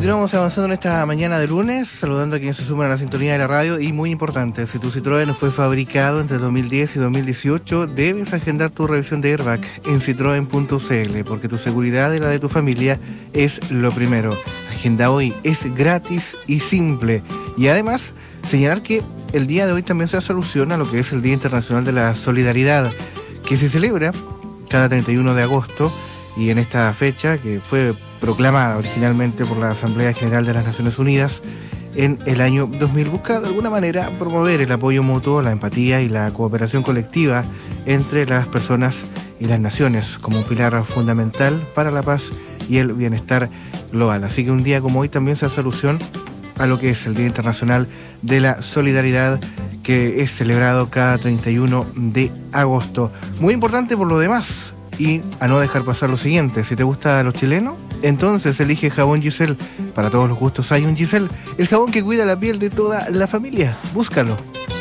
Continuamos avanzando en esta mañana de lunes, saludando a quienes se suman a la sintonía de la radio. Y muy importante, si tu Citroën fue fabricado entre 2010 y 2018, debes agendar tu revisión de airbag en citroen.cl, porque tu seguridad y la de tu familia es lo primero. Agenda hoy, es gratis y simple. Y además, señalar que el día de hoy también se da alusión a lo que es el Día Internacional de la Solidaridad, que se celebra cada 31 de agosto, y en esta fecha, que fue proclamada originalmente por la Asamblea General de las Naciones Unidas en el año 2000, busca de alguna manera promover el apoyo mutuo, la empatía y la cooperación colectiva entre las personas y las naciones como un pilar fundamental para la paz y el bienestar global. Así que un día como hoy también se hace alusión a lo que es el Día Internacional de la Solidaridad, que es celebrado cada 31 de agosto. Muy importante por lo demás, y a no dejar pasar lo siguiente: si te gusta lo chileno, entonces elige Jabón Giselle. Para todos los gustos hay un Giselle, el jabón que cuida la piel de toda la familia. Búscalo.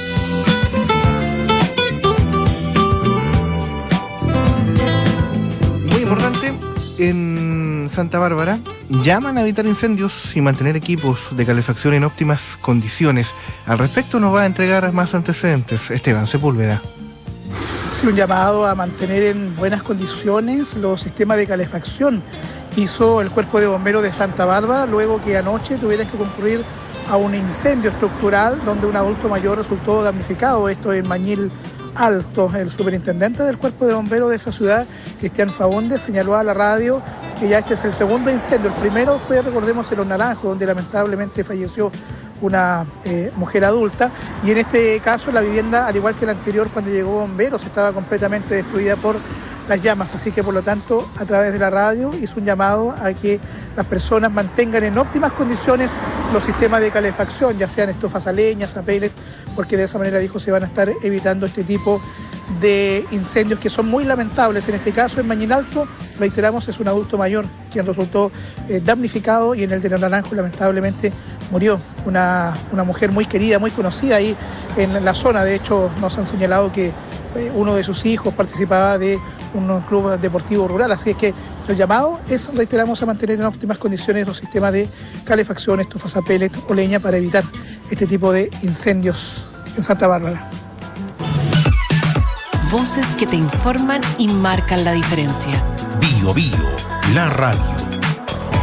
Muy importante, en Santa Bárbara llaman a evitar incendios y mantener equipos de calefacción en óptimas condiciones. Al respecto nos va a entregar más antecedentes Esteban Sepúlveda. Un llamado a mantener en buenas condiciones los sistemas de calefacción. Hizo el Cuerpo de Bomberos de Santa Bárbara luego que anoche tuvieran que concurrir a un incendio estructural donde un adulto mayor resultó damnificado. Esto en Mañil Alto. El superintendente del Cuerpo de Bomberos de esa ciudad, Cristian Faunde, señaló a la radio que ya este es el segundo incendio. El primero fue, recordemos, en Los Naranjos, donde lamentablemente falleció una mujer adulta, y en este caso la vivienda, al igual que la anterior cuando llegó bomberos, estaba completamente destruida por las llamas. Así que por lo tanto, a través de la radio hizo un llamado a que las personas mantengan en óptimas condiciones los sistemas de calefacción, ya sean estufas a leñas, a pellet, porque de esa manera, dijo, se van a estar evitando este tipo de incendios que son muy lamentables. En este caso, en Mañil Alto, reiteramos, es un adulto mayor quien resultó damnificado, y en el de Los Naranjos lamentablemente murió una mujer muy querida, muy conocida ahí en la zona. De hecho, nos han señalado que uno de sus hijos participaba de un club deportivo rural. Así es que el llamado es, reiteramos, a mantener en óptimas condiciones los sistemas de calefacción, estufas a pellet o leña, para evitar este tipo de incendios en Santa Bárbara. Voces que te informan y marcan la diferencia. Bio Bio, la radio.